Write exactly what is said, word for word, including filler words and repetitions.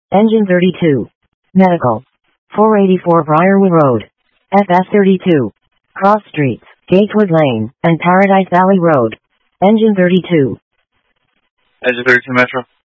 Engine thirty-two. Medical. four eighty-four Briarwood Road. F S thirty-two. Cross Streets, Gatewood Lane, and Paradise Valley Road. Engine thirty-two. Engine thirty-two Metro.